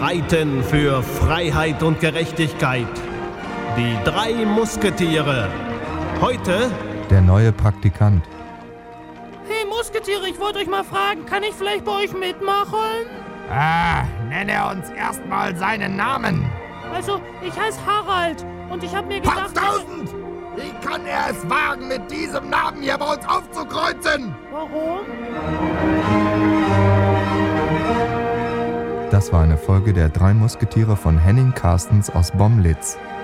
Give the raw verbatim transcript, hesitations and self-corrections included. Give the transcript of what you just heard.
streiten für Freiheit und Gerechtigkeit. Die drei Musketiere. Heute der neue Praktikant. Hey Musketiere, ich wollte euch mal fragen, kann ich vielleicht bei euch mitmachen? Ah, nenne uns erstmal seinen Namen. Also, ich heiße Harald und ich habe mir gedacht... Potztausend! Wie kann er es wagen, mit diesem Namen hier bei uns aufzukreuzen? Warum? Das war eine Folge der drei Musketiere von Henning Carstens aus Bomlitz.